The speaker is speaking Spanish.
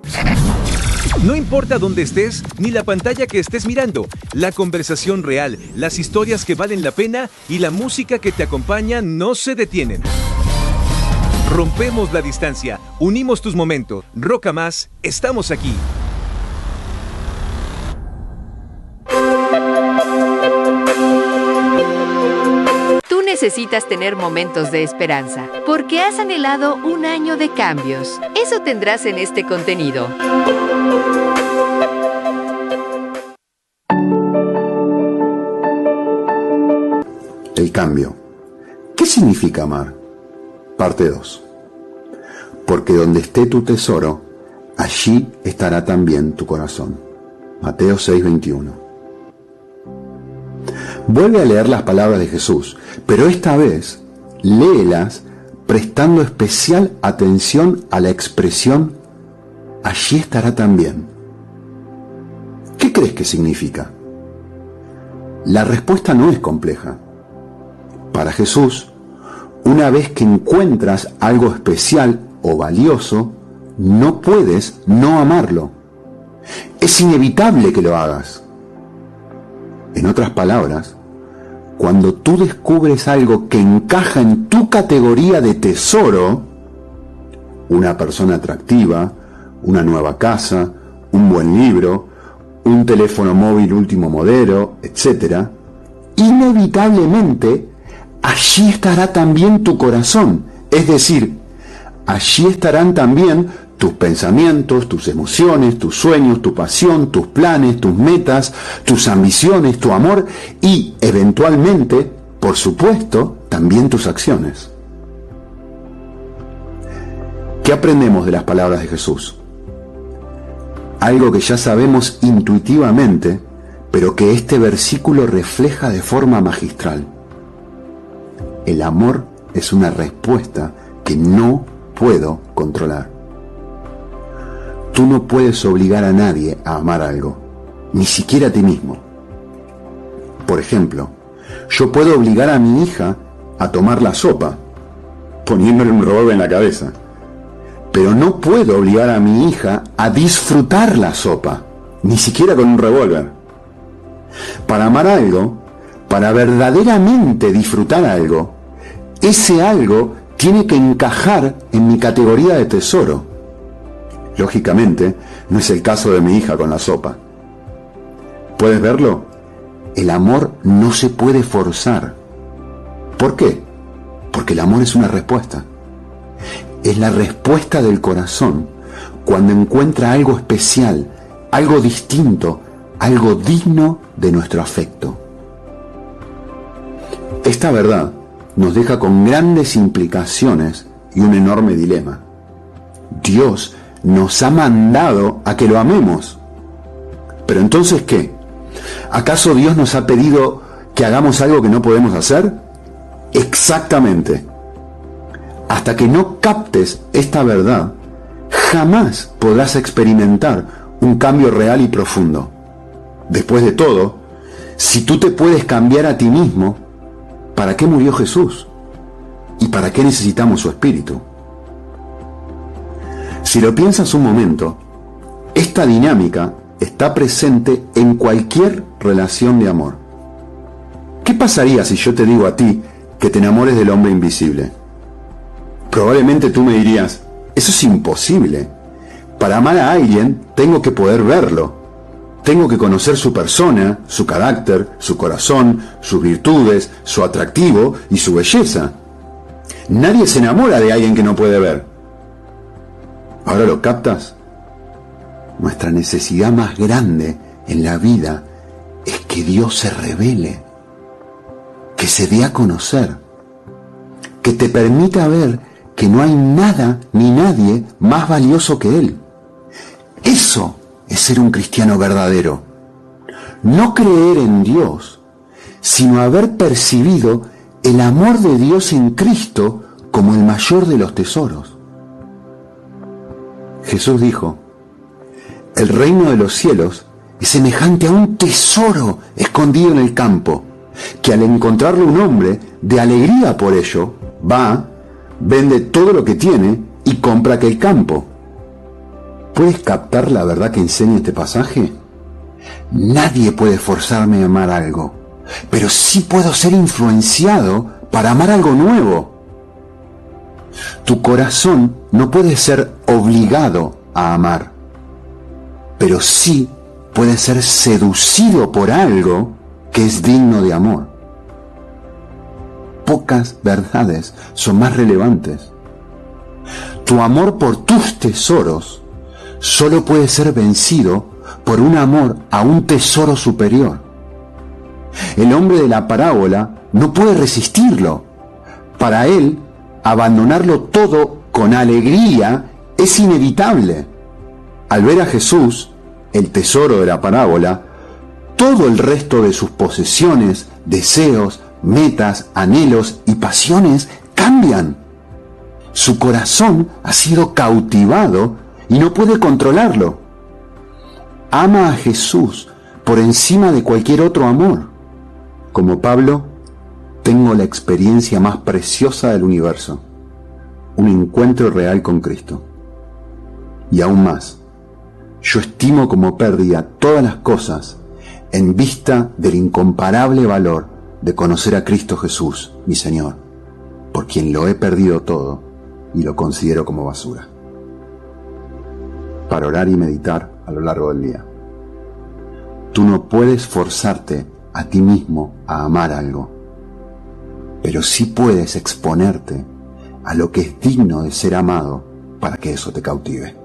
No importa dónde estés, ni la pantalla que estés mirando, la conversación real, las historias que valen la pena y la música que te acompaña no se detienen. Rompemos la distancia, unimos tus momentos. Roca Más, estamos aquí. Tú necesitas tener momentos de esperanza, porque has anhelado un año de cambios. Eso tendrás en este contenido. El cambio. ¿Qué significa amar? Parte 2. Porque donde esté tu tesoro, allí estará también tu corazón. Mateo 6:21. Vuelve a leer las palabras de Jesús, pero esta vez léelas prestando especial atención a la expresión allí estará también. ¿Qué crees que significa? La respuesta no es compleja. Para Jesús, una vez que encuentras algo especial o valioso, no puedes no amarlo. Es inevitable que lo hagas. En otras palabras, cuando tú descubres algo que encaja en tu categoría de tesoro, una persona atractiva, una nueva casa, un buen libro, un teléfono móvil último modelo, etc., inevitablemente allí estará también tu corazón. Es decir, allí estarán también tus pensamientos, tus emociones, tus sueños, tu pasión, tus planes, tus metas, tus ambiciones, tu amor y, eventualmente, por supuesto, también tus acciones. ¿Qué aprendemos de las palabras de Jesús? Algo que ya sabemos intuitivamente, pero que este versículo refleja de forma magistral. El amor es una respuesta que no puedo controlar. Tú no puedes obligar a nadie a amar algo, ni siquiera a ti mismo. Por ejemplo, yo puedo obligar a mi hija a tomar la sopa, poniéndole un revólver en la cabeza. Pero no puedo obligar a mi hija a disfrutar la sopa, ni siquiera con un revólver. Para amar algo, para verdaderamente disfrutar algo, ese algo tiene que encajar en mi categoría de tesoro. Lógicamente, no es el caso de mi hija con la sopa. ¿Puedes verlo? El amor no se puede forzar. ¿Por qué? Porque el amor es una respuesta. Es la respuesta del corazón cuando encuentra algo especial, algo distinto, algo digno de nuestro afecto. Esta verdad nos deja con grandes implicaciones y un enorme dilema. Dios nos ha mandado a que lo amemos. ¿Pero entonces qué? ¿Acaso Dios nos ha pedido que hagamos algo que no podemos hacer? Exactamente. Hasta que no captes esta verdad, jamás podrás experimentar un cambio real y profundo. Después de todo, si tú te puedes cambiar a ti mismo, ¿para qué murió Jesús? ¿Y para qué necesitamos su Espíritu? Si lo piensas un momento, esta dinámica está presente en cualquier relación de amor. ¿Qué pasaría si yo te digo a ti que te enamores del hombre invisible? Probablemente tú me dirías, eso es imposible. Para amar a alguien tengo que poder verlo. Tengo que conocer su persona, su carácter, su corazón, sus virtudes, su atractivo y su belleza. Nadie se enamora de alguien que no puede ver. ¿Ahora lo captas? Nuestra necesidad más grande en la vida es que Dios se revele, que se dé a conocer, que te permita ver que no hay nada ni nadie más valioso que Él. Eso es ser un cristiano verdadero. No creer en Dios, sino haber percibido el amor de Dios en Cristo como el mayor de los tesoros. Jesús dijo, el reino de los cielos es semejante a un tesoro escondido en el campo, que al encontrarlo un hombre, de alegría por ello, va, vende todo lo que tiene y compra aquel campo. ¿Puedes captar la verdad que enseña este pasaje? Nadie puede forzarme a amar algo, pero sí puedo ser influenciado para amar algo nuevo. Tu corazón no puede ser obligado a amar, pero sí puede ser seducido por algo que es digno de amor. Pocas verdades son más relevantes. Tu amor por tus tesoros solo puede ser vencido por un amor a un tesoro superior. El hombre de la parábola no puede resistirlo. Para él, abandonarlo todo con alegría es inevitable. Al ver a Jesús, el tesoro de la parábola, todo el resto de sus posesiones, deseos, metas, anhelos y pasiones cambian. Su corazón ha sido cautivado y no puede controlarlo. Ama a Jesús por encima de cualquier otro amor. Como Pablo, tengo la experiencia más preciosa del universo, un encuentro real con Cristo. Y aún más, yo estimo como pérdida todas las cosas en vista del incomparable valor de conocer a Cristo Jesús, mi Señor, por quien lo he perdido todo y lo considero como basura. Para orar y meditar a lo largo del día. Tú no puedes forzarte a ti mismo a amar algo, pero sí puedes exponerte a lo que es digno de ser amado para que eso te cautive.